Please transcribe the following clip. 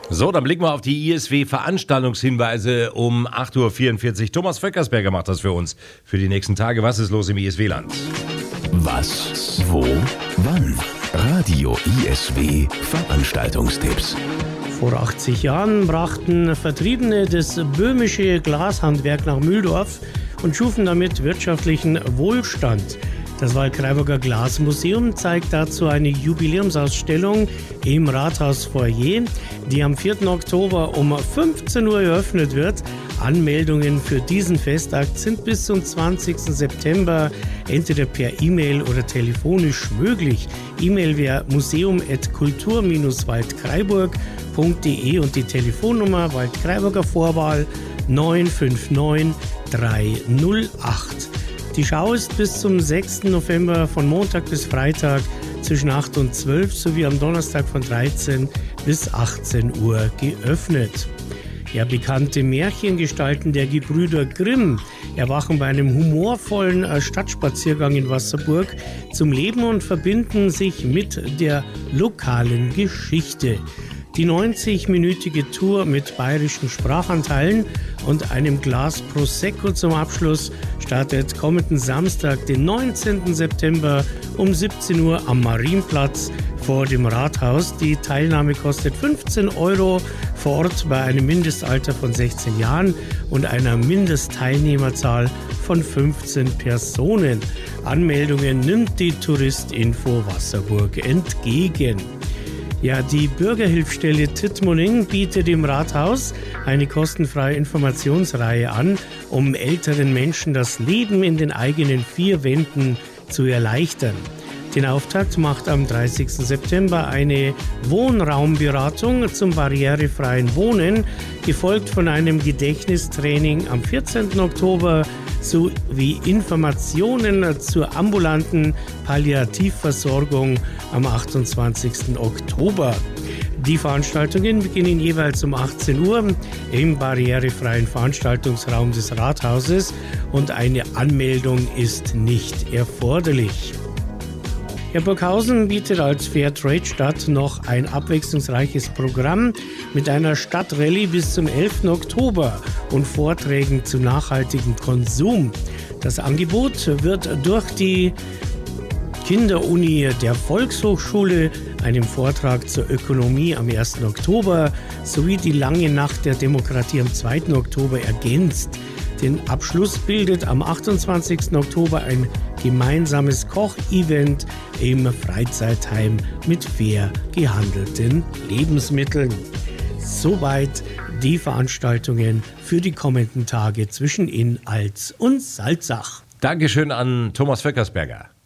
So, dann blicken wir auf die ISW-Veranstaltungshinweise um 8.44 Uhr. Thomas Vöckersberger macht das für uns für die nächsten Tage. Was ist los im ISW-Land? Was, wo, wann? Radio ISW Veranstaltungstipps. Vor 80 Jahren brachten Vertriebene das böhmische Glashandwerk nach Mühldorf und schufen damit wirtschaftlichen Wohlstand. Das Waldkraiburger Glasmuseum zeigt dazu eine Jubiläumsausstellung im Rathausfoyer, die am 4. Oktober um 15 Uhr eröffnet wird. Anmeldungen für diesen Festakt sind bis zum 20. September entweder per E-Mail oder telefonisch möglich. E-Mail wäre museum@kultur-waldkraiburg.de und die Telefonnummer Waldkraiburger Vorwahl 959 308. Die Schau ist bis zum 6. November von Montag bis Freitag zwischen 8 und 12 sowie am Donnerstag von 13 bis 18 Uhr geöffnet. Ja, bekannte Märchengestalten der Gebrüder Grimm erwachen bei einem humorvollen Stadtspaziergang in Wasserburg zum Leben und verbinden sich mit der lokalen Geschichte. Die 90-minütige Tour mit bayerischen Sprachanteilen und einem Glas Prosecco zum Abschluss startet kommenden Samstag, den 19. September um 17 Uhr am Marienplatz vor dem Rathaus. Die Teilnahme kostet 15 € vor Ort bei einem Mindestalter von 16 Jahren und einer Mindestteilnehmerzahl von 15 Personen. Anmeldungen nimmt die Touristinfo Wasserburg entgegen. Ja, die Bürgerhilfsstelle Tittmoning bietet im Rathaus eine kostenfreie Informationsreihe an, um älteren Menschen das Leben in den eigenen vier Wänden zu erleichtern. Den Auftakt macht am 30. September eine Wohnraumberatung zum barrierefreien Wohnen, gefolgt von einem Gedächtnistraining am 14. Oktober sowie Informationen zur ambulanten Palliativversorgung am 28. Oktober. Die Veranstaltungen beginnen jeweils um 18 Uhr im barrierefreien Veranstaltungsraum des Rathauses und eine Anmeldung ist nicht erforderlich. Ja, Burghausen bietet als Fairtrade-Stadt noch ein abwechslungsreiches Programm mit einer Stadtrallye bis zum 11. Oktober und Vorträgen zu nachhaltigem Konsum. Das Angebot wird durch die Kinderuni der Volkshochschule, einem Vortrag zur Ökonomie am 1. Oktober sowie die lange Nacht der Demokratie am 2. Oktober ergänzt. Den Abschluss bildet am 28. Oktober ein gemeinsames Kochevent im Freizeitheim mit fair gehandelten Lebensmitteln. Soweit die Veranstaltungen für die kommenden Tage zwischen Inn, Alz und Salzach. Dankeschön an Thomas Vöckersberger.